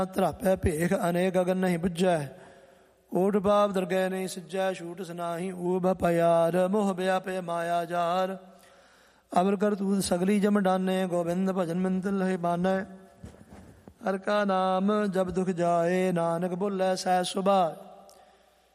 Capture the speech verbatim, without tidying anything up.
ਧਰਾਪੈ ਭੇਖ ਅਨੇਕ ਅਗਨ ਨਹੀਂ ਬੁੱਝੈ। ਓਟ ਬਾਪ ਦਰਗਹਿ ਨਹੀਂ ਸਿੱਜੈ। ਛੂਟ ਸੁਨਾਹੀ ਊਬ ਪਿਆਰ। ਮੋਹ ਵਿਆਪੇ ਮਾਇਆ ਜਾਰ। ਅਵਰ ਕਰਤੂਤ ਸਗਲੀ ਜਮ ਡਾਨੇ। ਗੋਬਿੰਦ ਭਜਨ ਮਿੰਤ ਲਹਿ ਬਾਨੈ। ਹਰਿ ਕਾ ਨਾਮ ਜਬ ਦੁਖ ਜਾਏ। ਨਾਨਕ ਬੋਲੇ ਸਹਿ ਸੁਭਾਏ।